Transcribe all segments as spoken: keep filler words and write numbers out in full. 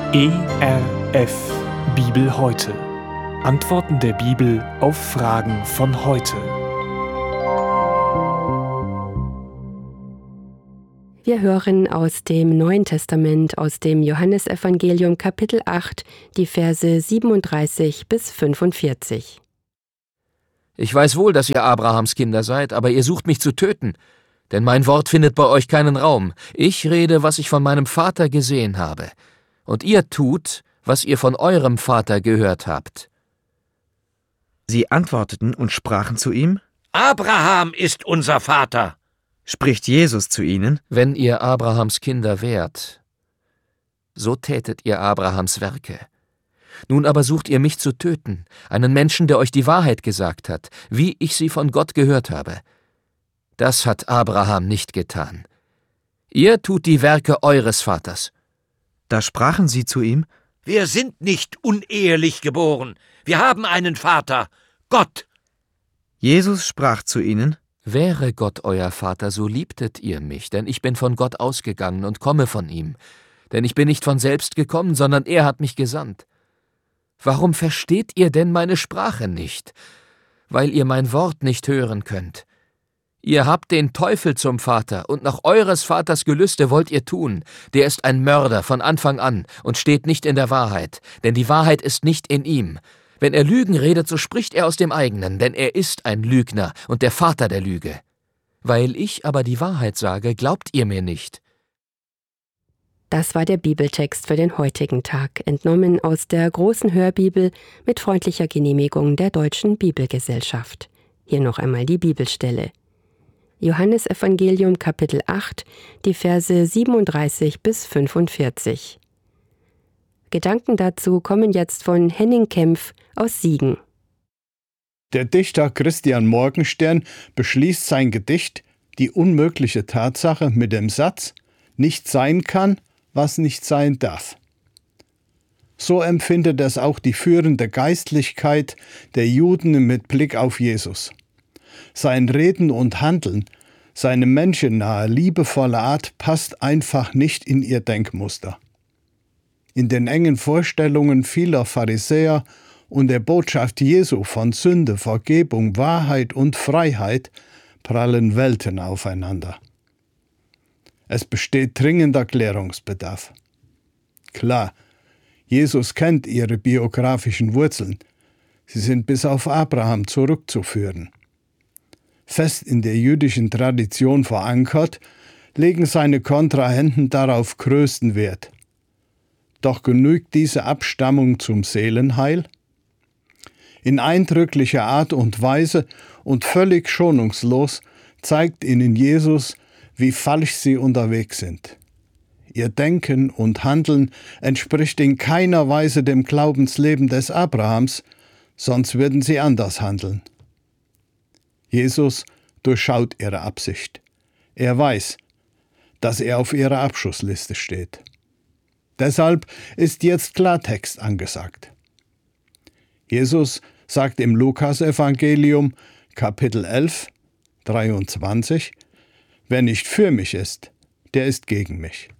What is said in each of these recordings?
E R F Bibel heute. Antworten der Bibel auf Fragen von heute. Wir hören aus dem Neuen Testament, aus dem Johannesevangelium Kapitel acht, die Verse siebenunddreißig bis fünfundvierzig. Ich weiß wohl, dass ihr Abrahams Kinder seid, aber ihr sucht mich zu töten, denn mein Wort findet bei euch keinen Raum. Ich rede, was ich von meinem Vater gesehen habe, und ihr tut, was ihr von eurem Vater gehört habt. Sie antworteten und sprachen zu ihm: Abraham ist unser Vater. Spricht Jesus zu ihnen: Wenn ihr Abrahams Kinder wärt, so tätet ihr Abrahams Werke. Nun aber sucht ihr mich zu töten, einen Menschen, der euch die Wahrheit gesagt hat, wie ich sie von Gott gehört habe. Das hat Abraham nicht getan. Ihr tut die Werke eures Vaters. Da sprachen sie zu ihm: Wir sind nicht unehelich geboren. Wir haben einen Vater, Gott. Jesus sprach zu ihnen: Wäre Gott euer Vater, so liebtet ihr mich, denn ich bin von Gott ausgegangen und komme von ihm. Denn ich bin nicht von selbst gekommen, sondern er hat mich gesandt. Warum versteht ihr denn meine Sprache nicht? Weil ihr mein Wort nicht hören könnt. Ihr habt den Teufel zum Vater, und nach eures Vaters Gelüste wollt ihr tun. Der ist ein Mörder von Anfang an und steht nicht in der Wahrheit, denn die Wahrheit ist nicht in ihm. Wenn er Lügen redet, so spricht er aus dem eigenen, denn er ist ein Lügner und der Vater der Lüge. Weil ich aber die Wahrheit sage, glaubt ihr mir nicht. Das war der Bibeltext für den heutigen Tag, entnommen aus der großen Hörbibel mit freundlicher Genehmigung der Deutschen Bibelgesellschaft. Hier noch einmal die Bibelstelle. Johannesevangelium Kapitel acht, die Verse siebenunddreißig bis fünfundvierzig. Gedanken dazu kommen jetzt von Henning Kempf aus Siegen. Der Dichter Christian Morgenstern beschließt sein Gedicht Die unmögliche Tatsache mit dem Satz: Nicht sein kann, was nicht sein darf. So empfindet es auch die führende Geistlichkeit der Juden mit Blick auf Jesus. Sein Reden und Handeln, seine menschennahe, liebevolle Art passt einfach nicht in ihr Denkmuster. In den engen Vorstellungen vieler Pharisäer und der Botschaft Jesu von Sünde, Vergebung, Wahrheit und Freiheit prallen Welten aufeinander. Es besteht dringender Klärungsbedarf. Klar, Jesus kennt ihre biografischen Wurzeln. Sie sind bis auf Abraham zurückzuführen. Fest in der jüdischen Tradition verankert, legen seine Kontrahenten darauf größten Wert. Doch genügt diese Abstammung zum Seelenheil? In eindrücklicher Art und Weise und völlig schonungslos zeigt ihnen Jesus, wie falsch sie unterwegs sind. Ihr Denken und Handeln entspricht in keiner Weise dem Glaubensleben des Abrahams, sonst würden sie anders handeln. Jesus durchschaut ihre Absicht. Er weiß, dass er auf ihrer Abschussliste steht. Deshalb ist jetzt Klartext angesagt. Jesus sagt im Lukasevangelium Kapitel elf, dreiundzwanzig: Wer nicht für mich ist, der ist gegen mich.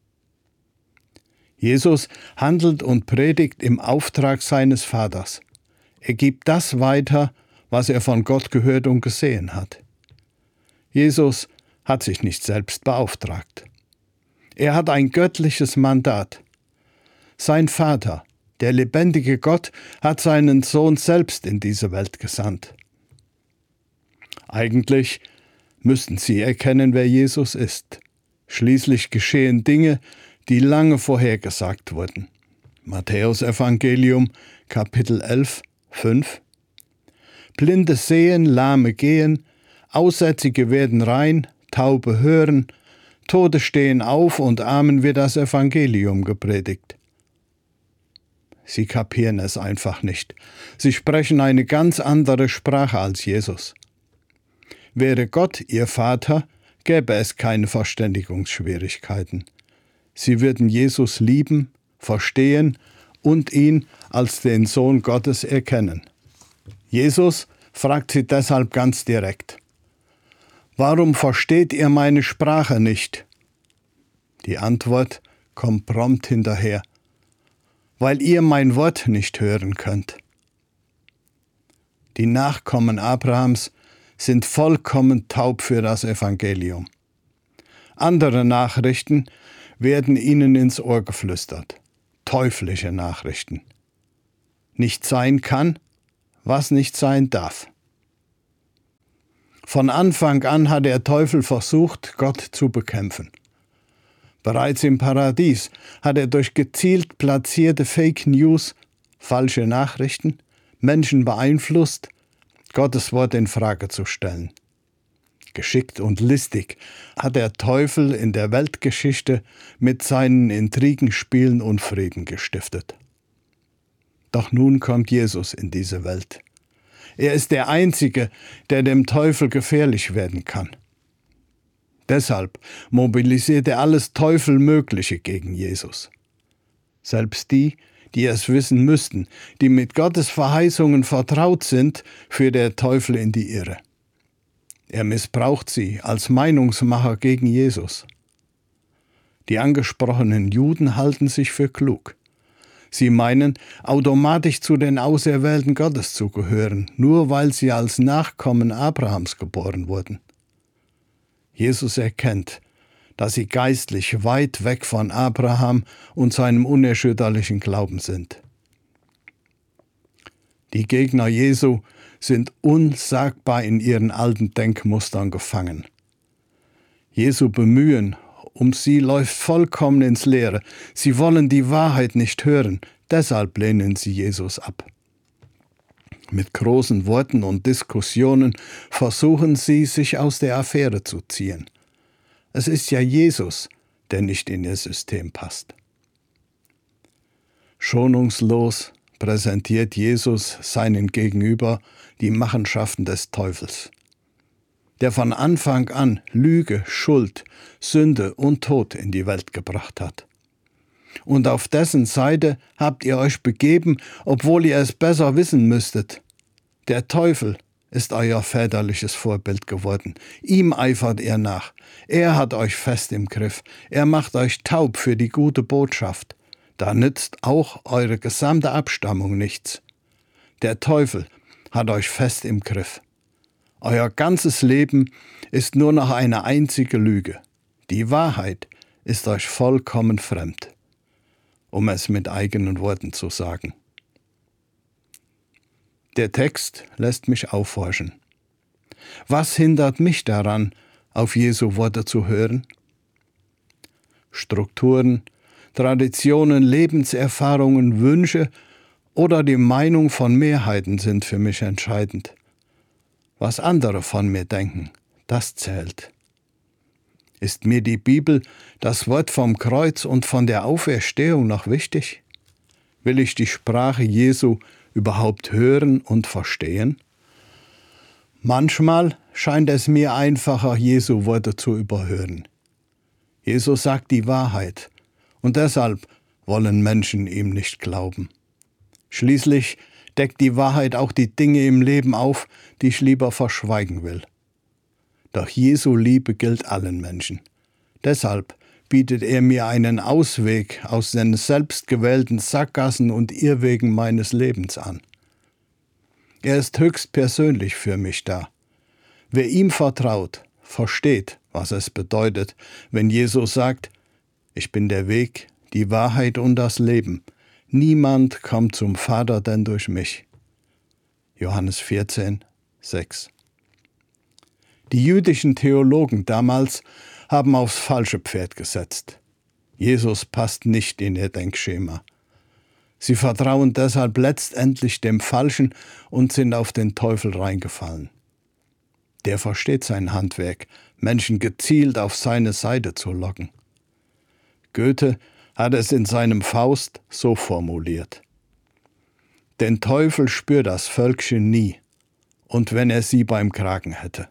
Jesus handelt und predigt im Auftrag seines Vaters. Er gibt das weiter, was er von Gott gehört und gesehen hat. Jesus hat sich nicht selbst beauftragt. Er hat ein göttliches Mandat. Sein Vater, der lebendige Gott, hat seinen Sohn selbst in diese Welt gesandt. Eigentlich müssten sie erkennen, wer Jesus ist. Schließlich geschehen Dinge, die lange vorhergesagt wurden. Matthäusevangelium, Kapitel elf, fünf: Blinde sehen, Lahme gehen, Aussätzige werden rein, Taube hören, Tote stehen auf und Armen wird das Evangelium gepredigt. Sie kapieren es einfach nicht. Sie sprechen eine ganz andere Sprache als Jesus. Wäre Gott ihr Vater, gäbe es keine Verständigungsschwierigkeiten. Sie würden Jesus lieben, verstehen und ihn als den Sohn Gottes erkennen. Jesus fragt sie deshalb ganz direkt: Warum versteht ihr meine Sprache nicht? Die Antwort kommt prompt hinterher: weil ihr mein Wort nicht hören könnt. Die Nachkommen Abrahams sind vollkommen taub für das Evangelium. Andere Nachrichten werden ihnen ins Ohr geflüstert. Teuflische Nachrichten. Nicht sein kann, was nicht sein darf. Von Anfang an hat der Teufel versucht, Gott zu bekämpfen. Bereits im Paradies hat er durch gezielt platzierte Fake News, falsche Nachrichten, Menschen beeinflusst, Gottes Wort in Frage zu stellen. Geschickt und listig hat der Teufel in der Weltgeschichte mit seinen Intrigenspielen Unfrieden gestiftet. Doch nun kommt Jesus in diese Welt. Er ist der Einzige, der dem Teufel gefährlich werden kann. Deshalb mobilisiert er alles Teufelmögliche gegen Jesus. Selbst die, die es wissen müssten, die mit Gottes Verheißungen vertraut sind, führt der Teufel in die Irre. Er missbraucht sie als Meinungsmacher gegen Jesus. Die angesprochenen Juden halten sich für klug. Sie meinen, automatisch zu den Auserwählten Gottes zu gehören, nur weil sie als Nachkommen Abrahams geboren wurden. Jesus erkennt, dass sie geistlich weit weg von Abraham und seinem unerschütterlichen Glauben sind. Die Gegner Jesu sind unsagbar in ihren alten Denkmustern gefangen. Jesu Bemühen um sie läuft vollkommen ins Leere. Sie wollen die Wahrheit nicht hören, deshalb lehnen sie Jesus ab. Mit großen Worten und Diskussionen versuchen sie, sich aus der Affäre zu ziehen. Es ist ja Jesus, der nicht in ihr System passt. Schonungslos präsentiert Jesus seinen Gegenüber die Machenschaften des Teufels, der von Anfang an Lüge, Schuld, Sünde und Tod in die Welt gebracht hat. Und auf dessen Seite habt ihr euch begeben, obwohl ihr es besser wissen müsstet. Der Teufel ist euer väterliches Vorbild geworden. Ihm eifert ihr nach. Er hat euch fest im Griff. Er macht euch taub für die gute Botschaft. Da nützt auch eure gesamte Abstammung nichts. Der Teufel hat euch fest im Griff. Euer ganzes Leben ist nur noch eine einzige Lüge. Die Wahrheit ist euch vollkommen fremd, um es mit eigenen Worten zu sagen. Der Text lässt mich aufhorchen. Was hindert mich daran, auf Jesu Worte zu hören? Strukturen, Traditionen, Lebenserfahrungen, Wünsche oder die Meinung von Mehrheiten sind für mich entscheidend. Was andere von mir denken, das zählt. Ist mir die Bibel, das Wort vom Kreuz und von der Auferstehung noch wichtig? Will ich die Sprache Jesu überhaupt hören und verstehen? Manchmal scheint es mir einfacher, Jesu Worte zu überhören. Jesus sagt die Wahrheit, und deshalb wollen Menschen ihm nicht glauben. Schließlich deckt die Wahrheit auch die Dinge im Leben auf, die ich lieber verschweigen will. Doch Jesu Liebe gilt allen Menschen. Deshalb bietet er mir einen Ausweg aus den selbstgewählten Sackgassen und Irrwegen meines Lebens an. Er ist höchst persönlich für mich da. Wer ihm vertraut, versteht, was es bedeutet, wenn Jesus sagt, ich bin der Weg, die Wahrheit und das Leben. Niemand kommt zum Vater denn durch mich. Johannes vierzehn, sechs. Die jüdischen Theologen damals haben aufs falsche Pferd gesetzt. Jesus passt nicht in ihr Denkschema. Sie vertrauen deshalb letztendlich dem Falschen und sind auf den Teufel reingefallen. Der versteht sein Handwerk, Menschen gezielt auf seine Seite zu locken. Goethe hat es in seinem Faust so formuliert: Den Teufel spürt das Völkchen nie, und wenn er sie beim Kragen hätte.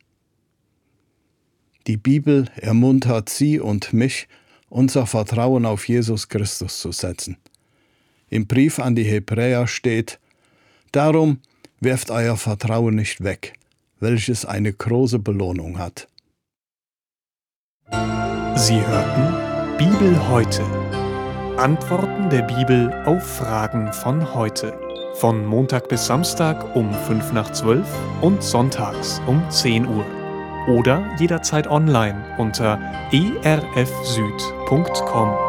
Die Bibel ermuntert Sie und mich, unser Vertrauen auf Jesus Christus zu setzen. Im Brief an die Hebräer steht: Darum werft euer Vertrauen nicht weg, welches eine große Belohnung hat. Sie hörten Bibel heute, Antworten der Bibel auf Fragen von heute. Von Montag bis Samstag um fünf nach zwölf und sonntags um zehn Uhr. Oder jederzeit online unter e r f süd punkt com.